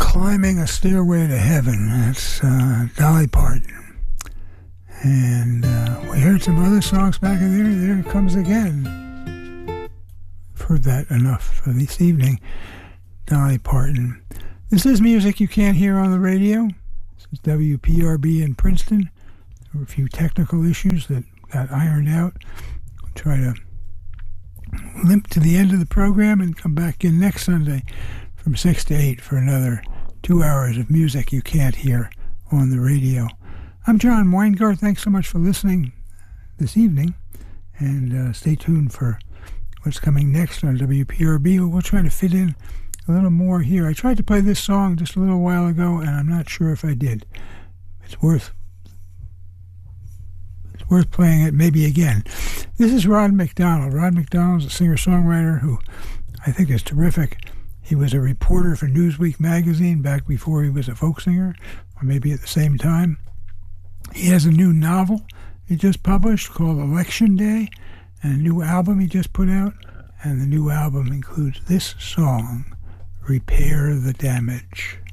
Climbing a Stairway to Heaven. That's Dolly Parton. And we heard some other songs back in there. There it comes again. I've heard that enough for this evening. Dolly Parton. This is music you can't hear on the radio. This is WPRB in Princeton. There were a few technical issues that got ironed out. I'll try to limp to the end of the program and come back in next Sunday from 6 to 8 for another 2 hours of music you can't hear on the radio. I'm John Weingart. Thanks so much for listening this evening, and stay tuned for what's coming next on WPRB. We'll try to fit in a little more here. I tried to play this song just a little while ago, and I'm not sure if I did. It's worth playing it maybe again. This is Rod McDonald. Rod McDonald's a singer-songwriter who I think is terrific. He was a reporter for Newsweek magazine back before he was a folk singer, or maybe at the same time. He has a new novel he just published called Election Day, and a new album he just put out, and the new album includes this song, Repair the Damage.